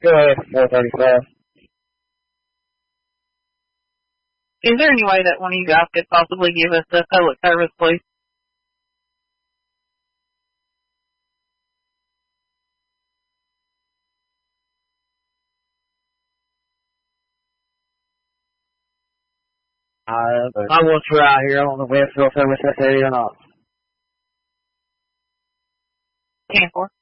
Go ahead, 435. Is there any way that one of you guys could possibly give us the public service, please? I will try here. I don't know if we have cell service that area or not. 10-4.